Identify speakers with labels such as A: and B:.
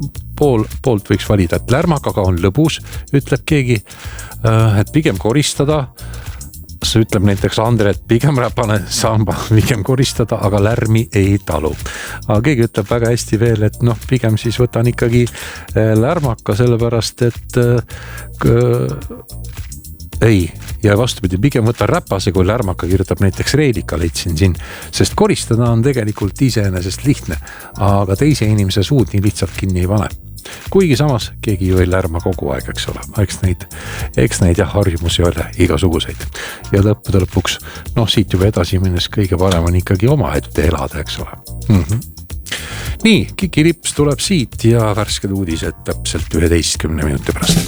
A: poolt võiks valida, et lärmakaga on lõbus, ütleb keegi, et pigem koristada. See ütleb näiteks Andre, et pigem pane samba, pigem koristada, aga lärmi ei talu. Aga keegi ütleb väga hästi veel, et pigem siis võtan ikkagi lärmaka, sellepärast, et ei, ja vastupidi, pigem võtan räpase, kui lärmaka, kirjutab näiteks Reelika, leidsin siin, sest koristada on tegelikult iseenesest lihtne, aga teise inimese suud nii lihtsalt kinni ei pane. Kuigi samas keegi ju ei lärma kogu aeg, eks ole. Eks neid harjumusi ole igasuguseid. Ja lõppude lõpuks, siit juba edasi minnes kõige parem on ikkagi oma ette elada, eks ole. Nii, Kiki Lips tuleb siit ja värsked uudised täpselt 11 minuti pärast.